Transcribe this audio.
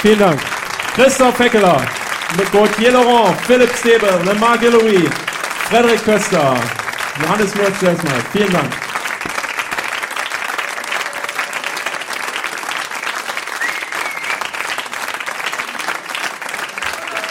Vielen Dank. Christoph Feckeler, Gauthier Laurent, Philipp Stäbe, Lemar Guillory, Frederik Köster, Johannes Mürz, vielen Dank.